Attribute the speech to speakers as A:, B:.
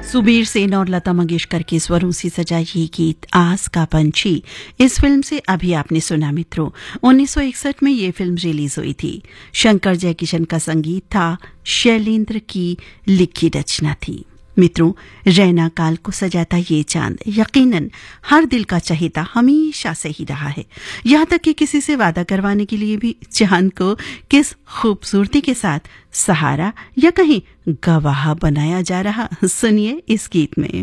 A: सुबीर सेन और लता मंगेशकर के स्वरों से सजा ये गीत आस का पंछी इस फिल्म से अभी आपने सुना मित्रों। 1961 में ये फिल्म रिलीज हुई थी। शंकर जयकिशन का संगीत था, शैलेंद्र की लिखी रचना थी। मित्रों, रैना काल को सजाता ये चांद यकीनन हर दिल का चहेता हमेशा से ही रहा है। यहाँ तक कि किसी से वादा करवाने के लिए भी चांद को किस खूबसूरती के साथ सहारा या कहीं गवाह बनाया जा रहा, सुनिए इस गीत में।